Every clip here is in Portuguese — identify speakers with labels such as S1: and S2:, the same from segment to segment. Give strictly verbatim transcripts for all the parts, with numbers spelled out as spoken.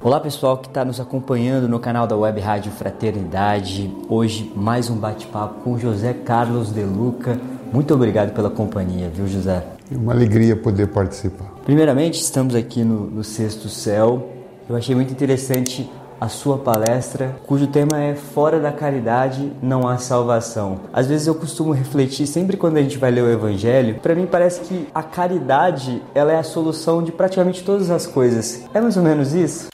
S1: Olá pessoal que está nos acompanhando no canal da Web Rádio Fraternidade. Hoje mais um bate-papo com José Carlos De Luca. Muito obrigado pela companhia, viu José?
S2: É uma alegria poder participar.
S1: Primeiramente, estamos aqui no, no Sexto Céu. Eu achei muito interessante a sua palestra, cujo tema é Fora da caridade não há salvação. Às vezes eu costumo refletir, sempre quando a gente vai ler o Evangelho, para mim parece que a caridade ela é a solução de praticamente todas as coisas. É mais ou menos isso?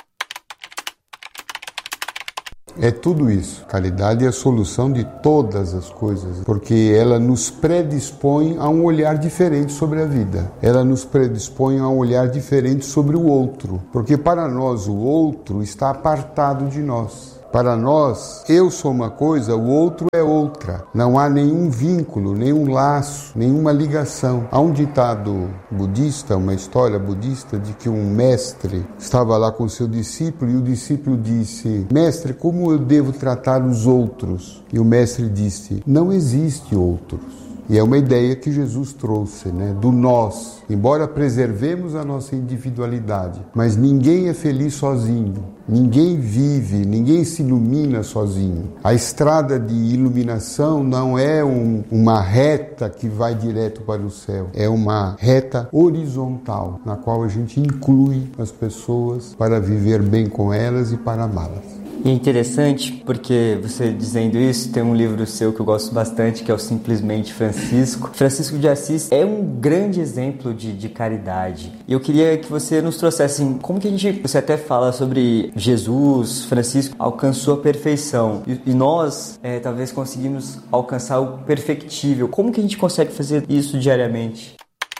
S2: É tudo isso. Caridade é a solução de todas as coisas, porque ela nos predispõe a um olhar diferente sobre a vida. Ela nos predispõe a um olhar diferente sobre o outro, porque para nós o outro está apartado de nós. Para nós, eu sou uma coisa, o outro é outra. Não há nenhum vínculo, nenhum laço, nenhuma ligação. Há um ditado budista, uma história budista, de que um mestre estava lá com seu discípulo e o discípulo disse: mestre, como eu devo tratar os outros? E o mestre disse: não existe outros. E é uma ideia que Jesus trouxe, né? Do nós. Embora preservemos a nossa individualidade, mas ninguém é feliz sozinho. Ninguém vive, ninguém se ilumina sozinho. A estrada de iluminação não é um, uma reta que vai direto para o céu. É uma reta horizontal, na qual a gente inclui as pessoas para viver bem com elas e para amá-las.
S1: E é interessante porque você dizendo isso, tem um livro seu que eu gosto bastante, que é o Simplesmente Francisco. Francisco de Assis é um grande exemplo de, de caridade. E eu queria que você nos trouxesse assim, como que a gente... Você até fala sobre Jesus, Francisco alcançou a perfeição. E, e nós, é, talvez, conseguimos alcançar o perfectível. Como que a gente consegue fazer isso diariamente?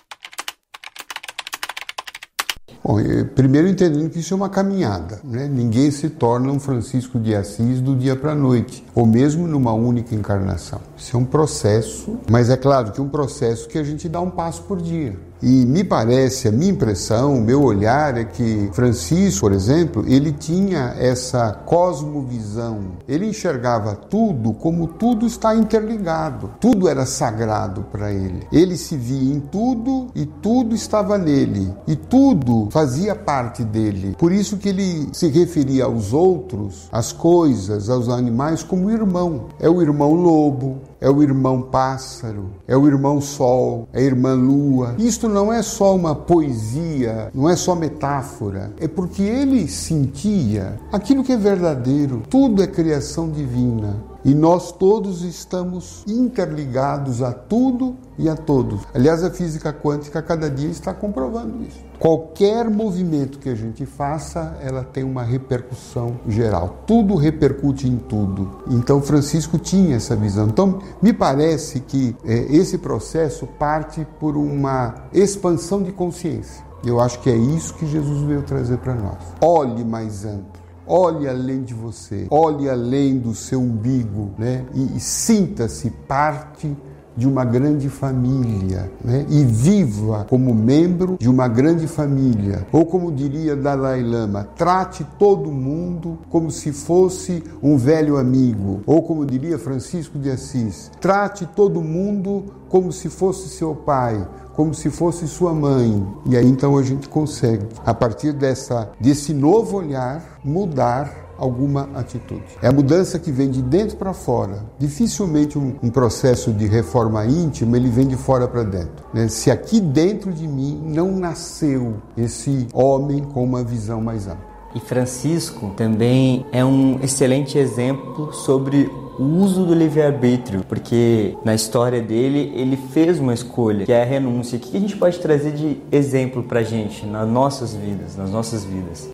S2: Bom, primeiro entendendo que isso é uma caminhada, né? Ninguém se torna um Francisco de Assis do dia para a noite, ou mesmo numa única encarnação. Isso é um processo, mas é claro que é um processo que a gente dá um passo por dia. E me parece, a minha impressão, o meu olhar é que Francisco, por exemplo, ele tinha essa cosmovisão. Ele enxergava tudo como tudo está interligado. Tudo era sagrado para ele. Ele se via em tudo e tudo estava nele. E tudo fazia parte dele. Por isso que ele se referia aos outros, às coisas, aos animais, como irmão. É o irmão lobo, é o irmão pássaro, é o irmão sol, é a irmã lua. Isto não é só uma poesia, não é só metáfora. É porque ele sentia aquilo que é verdadeiro. Tudo é criação divina. E nós todos estamos interligados a tudo e a todos. Aliás, a física quântica cada dia está comprovando isso. Qualquer movimento que a gente faça, ela tem uma repercussão geral. Tudo repercute em tudo. Então, Francisco tinha essa visão. Então, me parece que é, esse processo parte por uma expansão de consciência. Eu acho que é isso que Jesus veio trazer para nós. Olhe mais amplo. Olhe além de você, olhe além do seu umbigo, né? E, e sinta-se parte de uma grande família, né? E viva como membro de uma grande família. Ou como diria Dalai Lama, trate todo mundo como se fosse um velho amigo. Ou como diria Francisco de Assis, trate todo mundo como se fosse seu pai, como se fosse sua mãe. E aí então a gente consegue, a partir dessa, desse novo olhar, mudar alguma atitude. É a mudança que vem de dentro para fora. Dificilmente um, um processo de reforma íntima, ele vem de fora para dentro, né? Se aqui dentro de mim não nasceu esse homem com uma visão mais ampla.
S1: E Francisco também é um excelente exemplo sobre o uso do livre-arbítrio, porque na história dele, ele fez uma escolha, que é a renúncia. O que a gente pode trazer de exemplo para a gente nas nossas vidas, nas nossas vidas?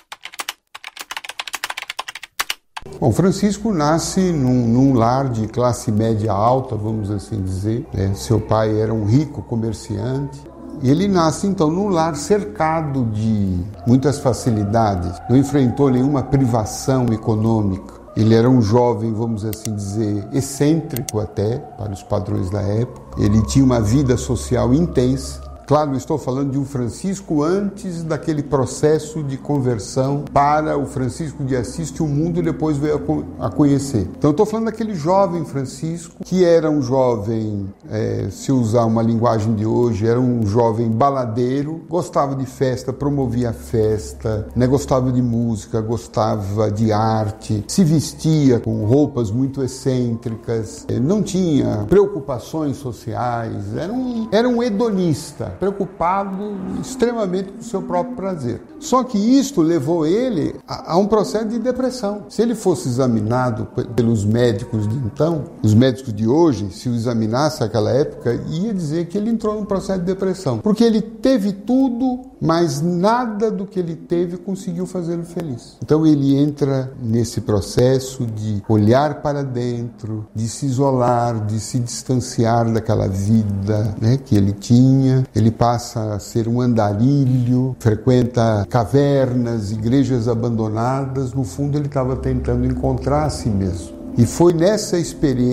S2: Bom, Francisco nasce num, num lar de classe média alta, vamos assim dizer, né? Seu pai era um rico comerciante. E ele nasce, então, num lar cercado de muitas facilidades. Não enfrentou nenhuma privação econômica. Ele era um jovem, vamos assim dizer, excêntrico até, para os padrões da época. Ele tinha uma vida social intensa. Claro, eu estou falando de um Francisco antes daquele processo de conversão para o Francisco de Assis que o mundo depois veio a conhecer. Então eu estou falando daquele jovem Francisco, que era um jovem, é, se usar uma linguagem de hoje, era um jovem baladeiro, gostava de festa, promovia festa, né, gostava de música, gostava de arte, se vestia com roupas muito excêntricas, não tinha preocupações sociais, era um, era um hedonista, preocupado extremamente com o seu próprio prazer. Só que isto levou ele a, a um processo de depressão. Se ele fosse examinado pelos médicos de então, os médicos de hoje, se o examinasse naquela época, ia dizer que ele entrou num processo de depressão. Porque ele teve tudo, mas nada do que ele teve conseguiu fazê-lo feliz. Então ele entra nesse processo de olhar para dentro, de se isolar, de se distanciar daquela vida, né, que ele tinha. Ele passa a ser um andarilho, frequenta cavernas, igrejas abandonadas. No fundo ele estava tentando encontrar a si mesmo. E foi nessa experiência